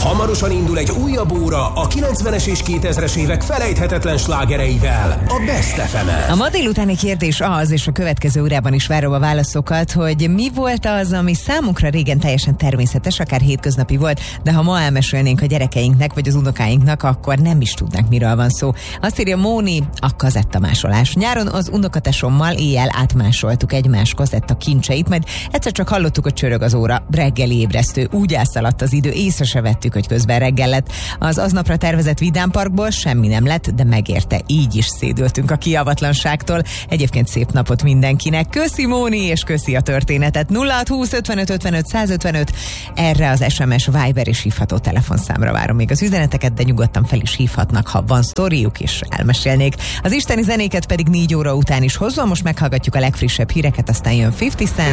Hamarosan indul egy újabb óra a 90-es és 2000-es évek felejthetetlen slágereivel, a Best FM-en. A ma délutáni kérdés az, és a következő órában is várom a válaszokat, hogy mi volt az, ami számunkra régen teljesen természetes, akár hétköznapi volt, de ha ma elmesélnénk a gyerekeinknek vagy az unokáinknak, akkor nem is tudnánk, miről van szó. Azt írja Móni, a kazettamásolás. Nyáron az unokatesommal éjjel átmásoltuk egymás kazetta kincseit, majd egyszer csak hallottuk, hogy csörög az óra. Reggeli ébresztő, úgy elszaladt az idő, észre se vettük, hogy közben reggel lett. Az aznapra tervezett vidámparkból semmi nem lett, de megérte, így is szédültünk a kiavatlanságtól. Egyébként szép napot mindenkinek. Köszi Móni, és köszi a történetet. 0620 55 55 155. Erre az SMS, Viber és hívható telefonszámra várom még az üzeneteket, de nyugodtan fel is hívhatnak, ha van sztoriuk is, elmesélnék. Az isteni zenéket pedig 4 óra után is hozom, most meghallgatjuk a legfrissebb híreket, aztán jön 50 Cent.